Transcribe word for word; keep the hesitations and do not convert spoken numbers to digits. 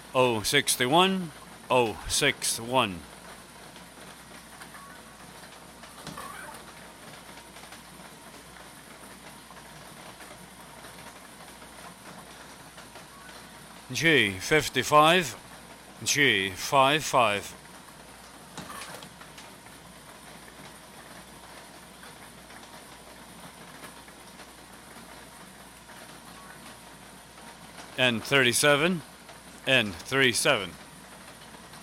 oh sixty-one, oh sixty-one. G fifty-five, G fifty-five. N thirty-seven, N thirty-seven.